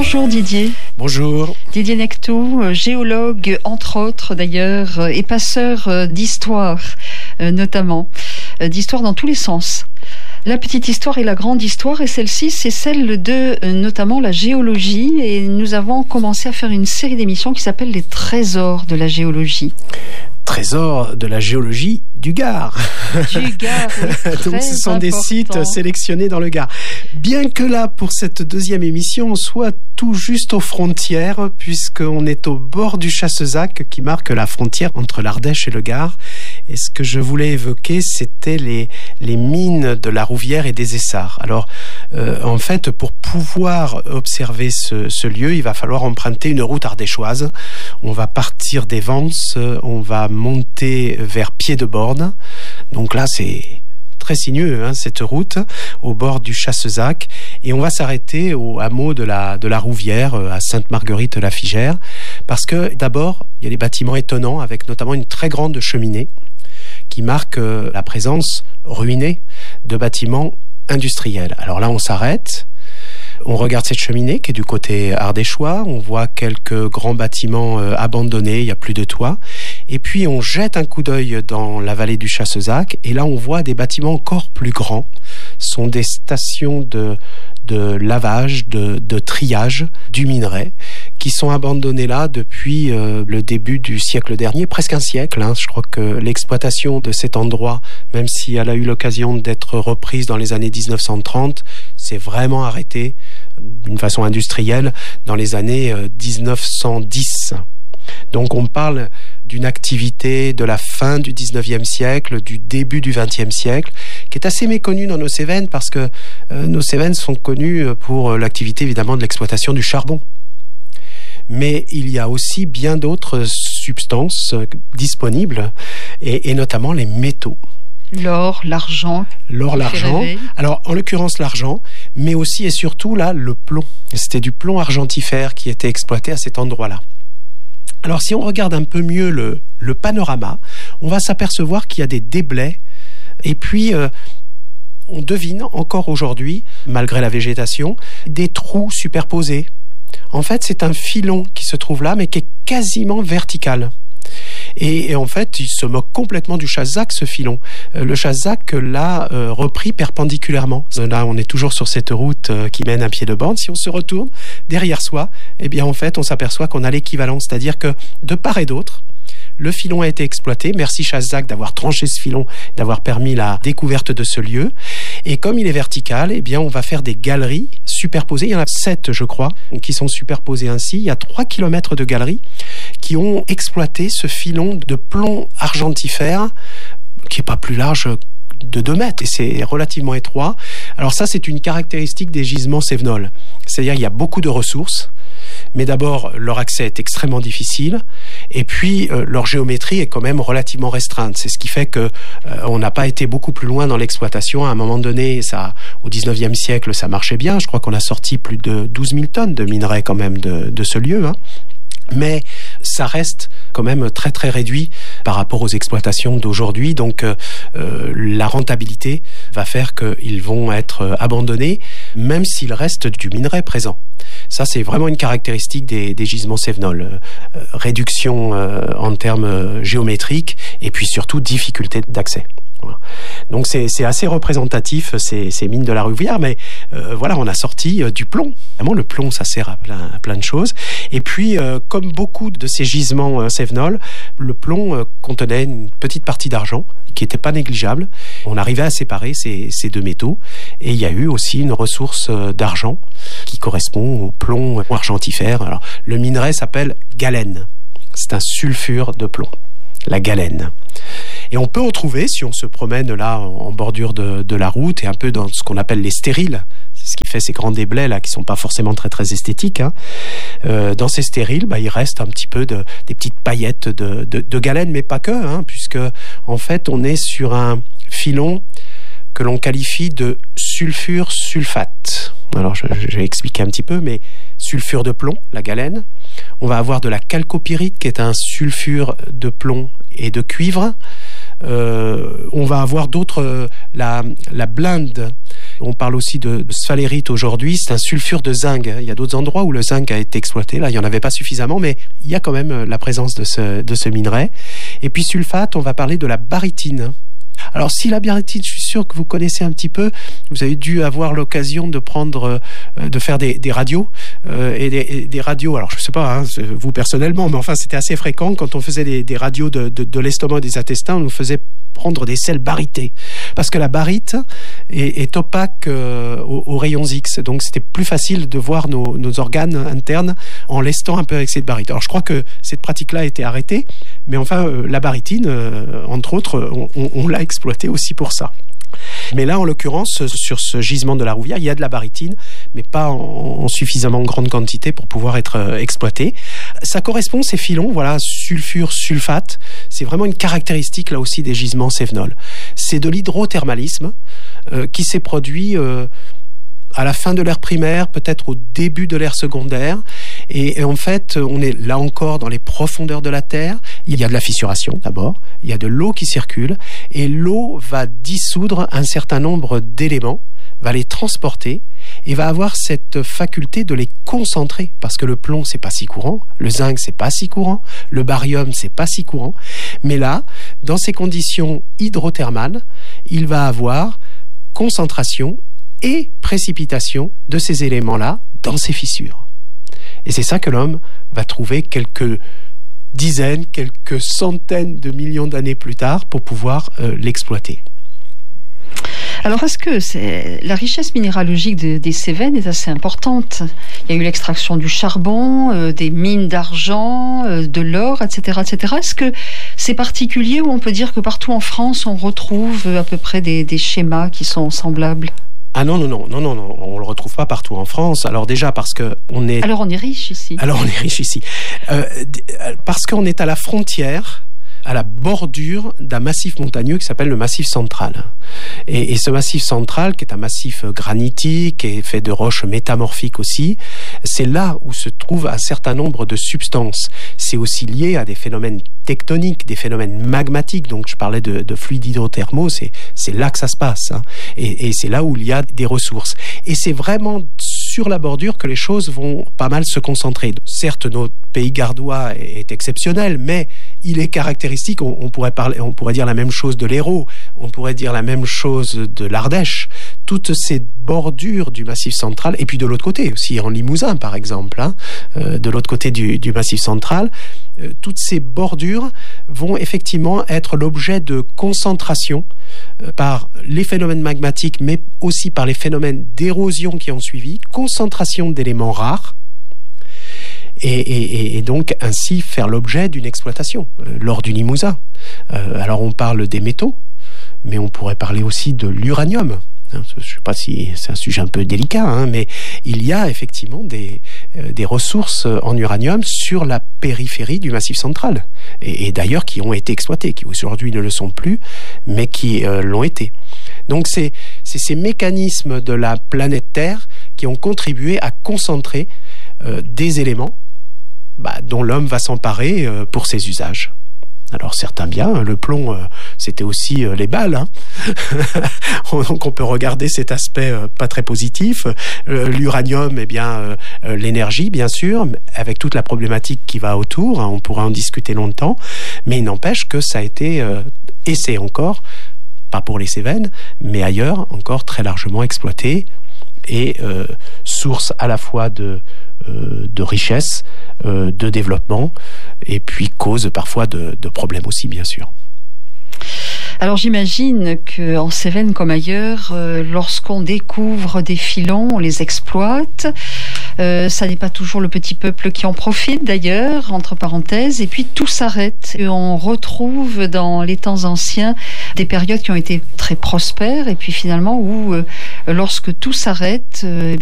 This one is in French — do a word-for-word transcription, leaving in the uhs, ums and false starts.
Bonjour Didier. Bonjour. Didier Nectou, géologue entre autres d'ailleurs, et passeur d'histoire notamment, d'histoire dans tous les sens. La petite histoire et la grande histoire, et celle-ci, c'est celle de notamment la géologie, et nous avons commencé à faire une série d'émissions qui s'appelle les trésors de la géologie. Trésors de la géologie du Gard. Du Gard, oui, donc ce sont important. Des sites sélectionnés dans le Gard. Bien que là, pour cette deuxième émission, on soit tout juste aux frontières, puisqu'on est au bord du Chassezac, qui marque la frontière entre l'Ardèche et le Gard. Et ce que je voulais évoquer, c'était les, les mines de la Rouvière et des Essarts. Alors, euh, en fait, pour pouvoir observer ce, ce lieu, il va falloir emprunter une route ardéchoise. On va partir des Vences, on va monter vers Pied-de-Borne. Donc là, c'est très sinueux, hein, cette route, au bord du Chassezac. Et on va s'arrêter au hameau de la, de la Rouvière, à Sainte-Marguerite-la-Figère. Parce que, d'abord, il y a des bâtiments étonnants, avec notamment une très grande cheminée, qui marque la présence ruinée de bâtiments industriels. Alors là, on s'arrête, on regarde cette cheminée qui est du côté ardéchois, on voit quelques grands bâtiments euh, abandonnés, il n'y a plus de toit, et puis on jette un coup d'œil dans la vallée du Chassezac, et là on voit des bâtiments encore plus grands. Ce sont des stations de, de lavage, de, de triage du minerai, qui sont abandonnés là depuis euh, le début du siècle dernier, presque un siècle. Hein. Je crois que l'exploitation de cet endroit, même si elle a eu l'occasion d'être reprise dans les années dix-neuf cent trente, s'est vraiment arrêtée d'une façon industrielle dans les années euh, dix-neuf cent dix. Donc on parle d'une activité de la fin du dix-neuvième siècle, du début du vingtième siècle, qui est assez méconnue dans nos Cévennes, parce que euh, nos Cévennes sont connues pour l'activité évidemment de l'exploitation du charbon. Mais il y a aussi bien d'autres substances disponibles, et, et notamment les métaux. L'or, l'argent. L'or, l'argent. Alors, en l'occurrence, l'argent, mais aussi et surtout, là, le plomb. C'était du plomb argentifère qui était exploité à cet endroit-là. Alors, si on regarde un peu mieux le, le panorama, on va s'apercevoir qu'il y a des déblais, et puis euh, on devine encore aujourd'hui, malgré la végétation, des trous superposés. En fait, c'est un filon qui se trouve là, mais qui est quasiment vertical. Et, et en fait, il se moque complètement du Chassezac, ce filon. Euh, le Chassezac l'a euh, repris perpendiculairement. Là, on est toujours sur cette route euh, qui mène à Pied-de-Borne. Si on se retourne derrière soi, eh bien, en fait, on s'aperçoit qu'on a l'équivalent. C'est-à-dire que de part et d'autre, le filon a été exploité. Merci Chassezac d'avoir tranché ce filon, d'avoir permis la découverte de ce lieu. Et comme il est vertical, eh bien, on va faire des galeries superposées. Il y en a sept, je crois, qui sont superposées ainsi. Il y a trois kilomètres de galeries qui ont exploité ce filon de plomb argentifère qui n'est pas plus large de deux mètres, et c'est relativement étroit. Alors ça, c'est une caractéristique des gisements cévenols. C'est-à-dire qu'il y a beaucoup de ressources, mais d'abord, leur accès est extrêmement difficile, et puis euh, leur géométrie est quand même relativement restreinte. C'est ce qui fait que euh, on n'a pas été beaucoup plus loin dans l'exploitation. À un moment donné, ça, au dix-neuvième siècle, ça marchait bien. Je crois qu'on a sorti plus de douze mille tonnes de minerais quand même de, de ce lieu, hein. Mais ça reste quand même très très réduit par rapport aux exploitations d'aujourd'hui. Donc euh, la rentabilité va faire qu'ils vont être abandonnés, même s'il reste du minerai présent. Ça, c'est vraiment une caractéristique des, des gisements cévenols. Euh, réduction euh, en termes géométriques, et puis surtout difficulté d'accès. Voilà. Donc c'est, c'est assez représentatif, ces, ces mines de la Rouvière, mais euh, voilà, on a sorti euh, du plomb. Vraiment, le plomb, ça sert à plein, à plein de choses. Et puis, euh, comme beaucoup de ces gisements euh, cévenols, le plomb euh, contenait une petite partie d'argent qui n'était pas négligeable. On arrivait à séparer ces, ces deux métaux, et il y a eu aussi une ressource euh, d'argent qui correspond au plomb argentifère. Alors, le minerai s'appelle galène. C'est un sulfure de plomb, la galène. Et on peut retrouver, si on se promène là en bordure de, de la route et un peu dans ce qu'on appelle les stériles, c'est ce qui fait ces grands déblais là qui sont pas forcément très très esthétiques, hein. Euh, dans ces stériles, bah, il reste un petit peu de, des petites paillettes de, de, de galène, mais pas que, hein, puisque en fait on est sur un filon que l'on qualifie de sulfure sulfate. Alors je, je vais expliquer un petit peu, mais sulfure de plomb, la galène. On va avoir de la chalcopyrite qui est un sulfure de plomb et de cuivre. Euh, on va avoir d'autres, euh, la, la blinde On parle aussi de sphalérite aujourd'hui, c'est un sulfure de zinc. Il y a d'autres endroits où le zinc a été exploité, là il n'y en avait pas suffisamment, mais il y a quand même la présence de ce, de ce minerai. Et puis sulfate, on va parler de la barytine. Alors si la barytine, je suis sûr que vous connaissez un petit peu, vous avez dû avoir l'occasion de prendre, euh, de faire des, des radios, euh, et, des, et des radios, alors je ne sais pas, hein, vous personnellement, mais enfin c'était assez fréquent quand on faisait des, des radios de, de, de l'estomac et des intestins, on nous faisait prendre des sels barytés, parce que la baryte est, est opaque euh, aux, aux rayons X, donc c'était plus facile de voir nos, nos organes internes en lestant un peu avec cette baryte. Alors je crois que cette pratique-là a été arrêtée, mais enfin euh, la barytine, euh, entre autres, on, on, on l'a exploitée aussi pour ça. Mais là, en l'occurrence, sur ce gisement de la Rouvière, il y a de la barytine, mais pas en, en suffisamment grande quantité pour pouvoir être euh, exploité. Ça correspond, ces filons, voilà, sulfure, sulfate, c'est vraiment une caractéristique, là aussi, des gisements cévenols. C'est de l'hydrothermalisme euh, qui s'est produit euh, à la fin de l'ère primaire, peut-être au début de l'ère secondaire. Et, et en fait, on est là encore dans les profondeurs de la Terre. Il y a de la fissuration d'abord, il y a de l'eau qui circule, et l'eau va dissoudre un certain nombre d'éléments, va les transporter, et va avoir cette faculté de les concentrer, parce que le plomb, c'est pas si courant, le zinc, c'est pas si courant, le barium, c'est pas si courant. Mais là, dans ces conditions hydrothermales, il va avoir concentration et précipitation de ces éléments-là dans ces fissures. Et c'est ça que l'homme va trouver quelques dizaines, quelques centaines de millions d'années plus tard pour pouvoir euh, l'exploiter. Alors, est-ce que c'est... la richesse minéralogique de, des Cévennes est assez importante? Il y a eu l'extraction du charbon, euh, des mines d'argent, euh, de l'or, et cetera, et cetera. Est-ce que c'est particulier ou on peut dire que partout en France, on retrouve à peu près des, des schémas qui sont semblables? Ah non, non, non, non, non, non, on le retrouve pas partout en France. Alors déjà parce que on est... Alors on est riche ici. Alors on est riche ici. Euh, parce qu'on est à la frontière, à la bordure d'un massif montagneux qui s'appelle le Massif central. Et, et ce massif central, qui est un massif granitique et fait de roches métamorphiques aussi, c'est là où se trouve un certain nombre de substances. C'est aussi lié à des phénomènes tectoniques, des phénomènes magmatiques. Donc je parlais de, de fluides hydrothermaux, c'est, c'est là que ça se passe. Hein. Et, et c'est là où il y a des ressources. Et c'est vraiment sur la bordure que les choses vont pas mal se concentrer. Certes, notre pays gardois est exceptionnel, mais il est caractéristique. On, on pourrait parler, on pourrait dire la même chose de l'Hérault, on pourrait dire la même chose de l'Ardèche. Toutes ces bordures du Massif central, et puis de l'autre côté aussi, en Limousin par exemple, hein, euh, de l'autre côté du, du Massif central, euh, toutes ces bordures vont effectivement être l'objet de concentration euh, par les phénomènes magmatiques, mais aussi par les phénomènes d'érosion qui ont suivi, concentration d'éléments rares, et, et, et donc ainsi faire l'objet d'une exploitation euh, lors du Limousin. Euh, alors on parle des métaux, mais on pourrait parler aussi de l'uranium. Je ne sais pas si c'est un sujet un peu délicat, hein, mais il y a effectivement des, euh, des ressources en uranium sur la périphérie du Massif central, et, et d'ailleurs qui ont été exploitées, qui aujourd'hui ne le sont plus, mais qui euh, l'ont été. Donc c'est, c'est ces mécanismes de la planète Terre qui ont contribué à concentrer euh, des éléments bah, dont l'homme va s'emparer euh, pour ses usages. Alors certains biens, le plomb, euh, c'était aussi euh, les balles. Hein. Donc on peut regarder cet aspect euh, pas très positif. Euh, l'uranium, eh bien euh, euh, l'énergie, bien sûr, avec toute la problématique qui va autour. Hein, on pourra en discuter longtemps, mais il n'empêche que ça a été, euh, et c'est encore, pas pour les Cévennes, mais ailleurs, encore très largement exploité, et euh, source à la fois de, euh, de richesse, euh, de développement, et puis cause parfois de, de problèmes aussi, bien sûr. Alors j'imagine qu'en Cévennes comme ailleurs, euh, lorsqu'on découvre des filons, on les exploite. Euh, ça n'est pas toujours le petit peuple qui en profite d'ailleurs, entre parenthèses, et puis tout s'arrête. Et on retrouve dans les temps anciens des périodes qui ont été très prospères, et puis finalement où, euh, lorsque tout s'arrête, euh,